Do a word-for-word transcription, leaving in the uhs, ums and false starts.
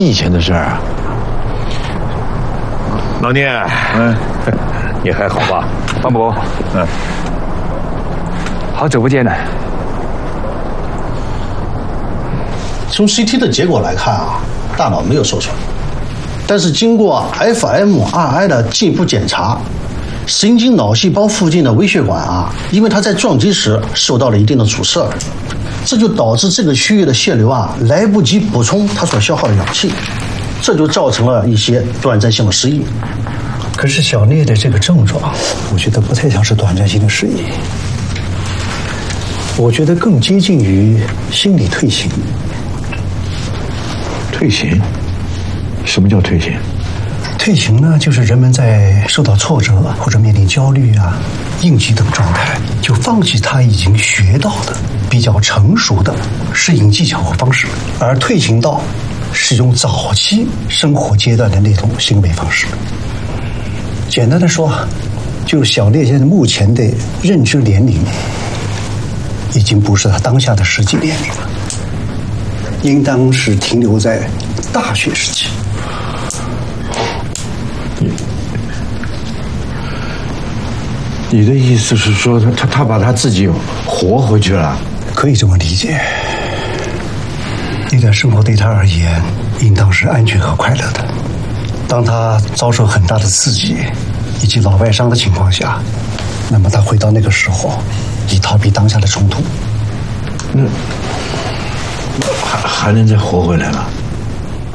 以前的事儿啊。 老聂，嗯，你还好吧？ 方伯， 嗯， 好久不见呢。 从 C T 的结果来看啊，大脑没有受损，但是经过 F M R I 的进一步检查，神经脑细胞附近的微血管啊，因为它在撞击时受到了一定的阻塞，这就导致这个区域的血流啊来不及补充它所消耗的氧气，这就造成了一些短暂性的失忆。 可是小聂的这个症状，我觉得不太像是短暂性的失忆，我觉得更接近于心理退行。 退行？什么叫退行？ 退行呢，就是人们在受到挫折或者面临焦虑啊、应激等状态，就放弃他已经学到的比较成熟的适应技巧和方式，而退行到使用早期生活阶段的那种行为方式。简单的说，就是小聂现在目前的认知年龄，已经不是他当下的实际年龄了，应当是停留在大学时期。 你你的意思是说，他他他把他自己活回去了？ 可以这么理解。那段生活对他而言，应当是安全和快乐的。当他遭受很大的刺激以及老外伤的情况下，那么他回到那个时候，以逃避当下的冲突。 那还还能再活回来了？